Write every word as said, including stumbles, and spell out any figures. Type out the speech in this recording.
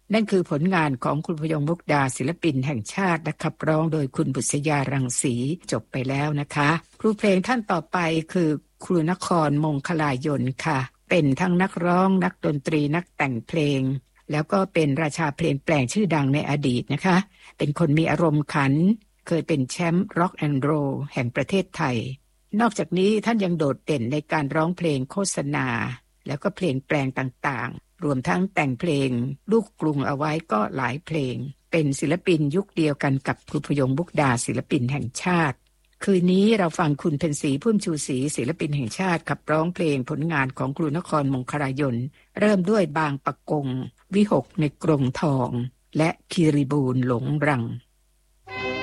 นั่นคือผลงานของคุณพยงมุกดาศิลปินแห่งชาติและขับร้องโดยคุณบุษยารังสีจบไปแล้วนะคะครูเพลงท่านต่อไปคือครูนครมงคลายนค่ะเป็นทั้งนักร้องนักดนตรีนักแต่งเพลงแล้วก็เป็นราชาเพลงแปลงชื่อดังในอดีตนะคะเป็นคนมีอารมณ์ขันเคยเป็นแชมป์ร็อกแอนด์โรลแห่งประเทศไทยนอกจากนี้ท่านยังโดดเด่นในการร้องเพลงโฆษณาแล้วก็เพลงแปลงต่างๆรวมทั้งแต่งเพลงลูกกรุงเอาไว้ก็หลายเพลงเป็นศิลปินยุคเดียวกันกับครูพยงมุกดาศิลปินแห่งชาติคืนนี้เราฟังคุณเพ็ญศรีพุ่มชูศรีศิลปินแห่งชาติขับร้องเพลงผลงานของครูนครมงคลายนเริ่มด้วยบางปะกงวิหกในกรงทองและคีรีบูนหลงรัง